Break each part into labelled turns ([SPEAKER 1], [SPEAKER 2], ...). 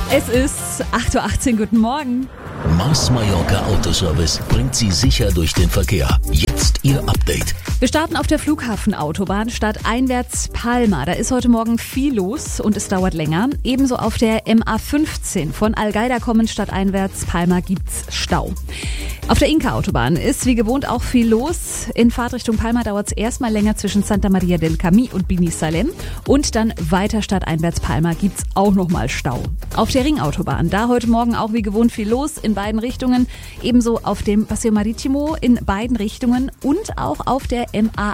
[SPEAKER 1] Es ist 8:18 Uhr, guten Morgen.
[SPEAKER 2] Mars Mallorca Autoservice bringt Sie sicher durch den Verkehr. Jetzt Ihr Update.
[SPEAKER 1] Wir starten auf der Flughafenautobahn stadteinwärts Palma. Da ist heute Morgen viel los und es dauert länger. Ebenso auf der MA15 von Algaida kommend stadteinwärts Palma gibt's Stau. Auf der Inka-Autobahn ist wie gewohnt auch viel los. In Fahrtrichtung Palma dauert es erstmal länger zwischen Santa Maria del Camí und Bini Salem. Und dann weiter stadteinwärts Palma gibt's auch nochmal Stau. Auf der Ringautobahn, da heute Morgen auch wie gewohnt viel los in beiden Richtungen. Ebenso auf dem Paseo Marítimo in beiden Richtungen und auch auf der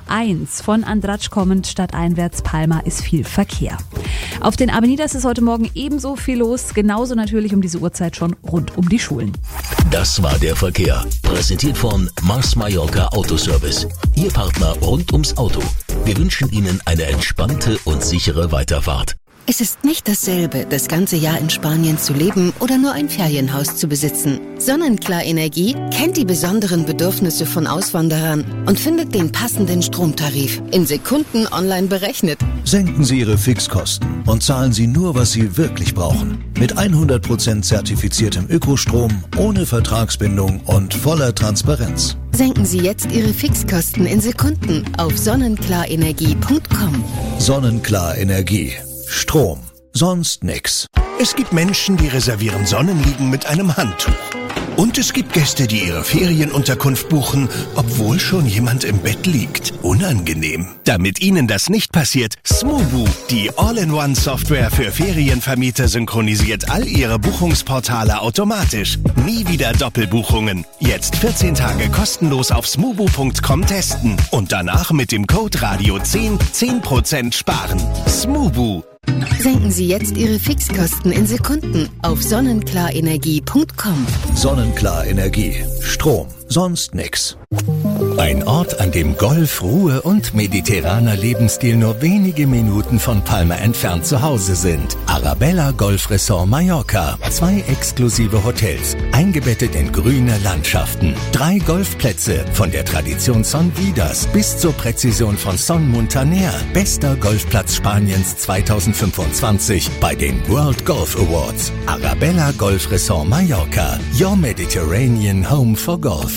[SPEAKER 1] MA1 von Andratx kommend stadteinwärts Palma ist viel Verkehr. Auf den Avenidas ist heute Morgen ebenso viel los, genauso natürlich um diese Uhrzeit schon rund um die Schulen.
[SPEAKER 2] Das war der Verkehr. Präsentiert von Mars Mallorca Autoservice. Ihr Partner rund ums Auto. Wir wünschen Ihnen eine entspannte und sichere Weiterfahrt.
[SPEAKER 3] Es ist nicht dasselbe, das ganze Jahr in Spanien zu leben oder nur ein Ferienhaus zu besitzen. Sonnenklar Energie kennt die besonderen Bedürfnisse von Auswanderern und findet den passenden Stromtarif in Sekunden online berechnet.
[SPEAKER 4] Senken Sie Ihre Fixkosten und zahlen Sie nur, was Sie wirklich brauchen. Mit 100% zertifiziertem Ökostrom, ohne Vertragsbindung und voller Transparenz.
[SPEAKER 3] Senken Sie jetzt Ihre Fixkosten in Sekunden auf sonnenklarenergie.com.
[SPEAKER 4] Sonnenklar Energie. Strom. Sonst nix.
[SPEAKER 5] Es gibt Menschen, die reservieren Sonnenliegen mit einem Handtuch. Und es gibt Gäste, die ihre Ferienunterkunft buchen, obwohl schon jemand im Bett liegt. Unangenehm. Damit Ihnen das nicht passiert, Smoobu, die All-in-One-Software für Ferienvermieter, synchronisiert all Ihre Buchungsportale automatisch. Nie wieder Doppelbuchungen. Jetzt 14 Tage kostenlos auf smoobu.com testen. Und danach mit dem Code Radio10 10% sparen. Smoobu.
[SPEAKER 3] Senken Sie jetzt Ihre Fixkosten in Sekunden auf sonnenklarenergie.com.
[SPEAKER 4] Sonnenklar Energie. Strom. Sonst nix.
[SPEAKER 6] Ein Ort, an dem Golf, Ruhe und mediterraner Lebensstil nur wenige Minuten von Palma entfernt zu Hause sind. Arabella Golf Resort Mallorca. 2 exklusive Hotels, eingebettet in grüne Landschaften. 3 Golfplätze, von der Tradition Son Vidas bis zur Präzision von Son Muntaner. Bester Golfplatz Spaniens 2025 bei den World Golf Awards. Arabella Golf Resort Mallorca. Your Mediterranean Home for Golf.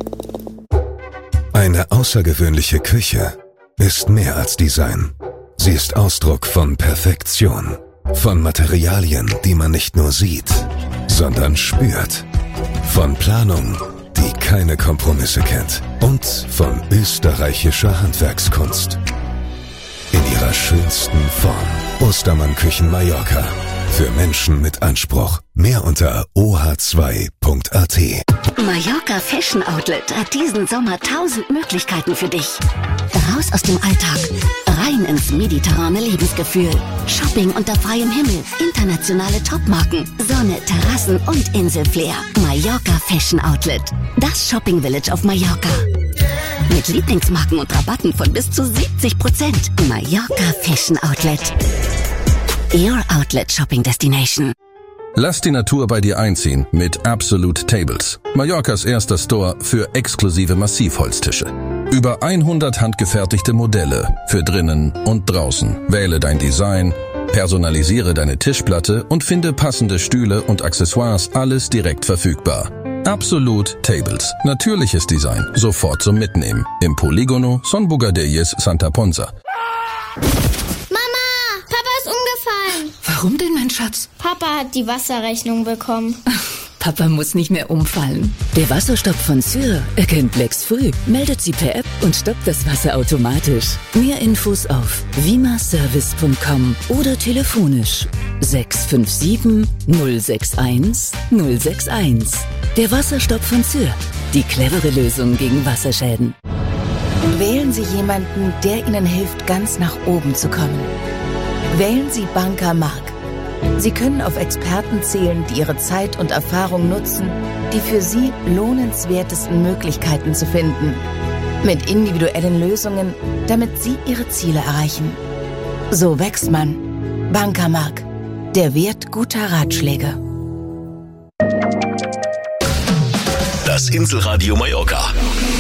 [SPEAKER 7] Eine außergewöhnliche Küche ist mehr als Design. Sie ist Ausdruck von Perfektion. Von Materialien, die man nicht nur sieht, sondern spürt. Von Planung, die keine Kompromisse kennt. Und von österreichischer Handwerkskunst. In ihrer schönsten Form. Ostermann Küchen Mallorca. Für Menschen mit Anspruch. Mehr unter oh2.at.
[SPEAKER 8] Mallorca Fashion Outlet hat diesen Sommer 1000 Möglichkeiten für dich. Raus aus dem Alltag, rein ins mediterrane Lebensgefühl. Shopping unter freiem Himmel, internationale Topmarken, Sonne, Terrassen und Inselflair. Mallorca Fashion Outlet, das Shopping Village auf Mallorca. Mit Lieblingsmarken und Rabatten von bis zu 70%. Mallorca Fashion Outlet. Your Outlet Shopping Destination.
[SPEAKER 9] Lass die Natur bei dir einziehen mit Absolute Tables. Mallorcas erster Store für exklusive Massivholztische. Über 100 handgefertigte Modelle für drinnen und draußen. Wähle dein Design, personalisiere deine Tischplatte und finde passende Stühle und Accessoires, alles direkt verfügbar. Absolute Tables. Natürliches Design. Sofort zum Mitnehmen. Im Polígono Son Bugadelles Santa Ponsa.
[SPEAKER 10] Warum denn, mein Schatz?
[SPEAKER 11] Papa hat die Wasserrechnung bekommen.
[SPEAKER 10] Papa muss nicht mehr umfallen. Der Wasserstopp von Syr erkennt Lecks früh, meldet sie per App und stoppt das Wasser automatisch. Mehr Infos auf vimaservice.com oder telefonisch 657 061 061. Der Wasserstopp von Syr. Die clevere Lösung gegen Wasserschäden.
[SPEAKER 12] Wählen Sie jemanden, der Ihnen hilft, ganz nach oben zu kommen. Wählen Sie Banker Mark. Sie können auf Experten zählen, die ihre Zeit und Erfahrung nutzen, die für Sie lohnenswertesten Möglichkeiten zu finden. Mit individuellen Lösungen, damit Sie Ihre Ziele erreichen. So wächst man. Banker Mark. Der Wert guter Ratschläge.
[SPEAKER 2] Das Inselradio Mallorca.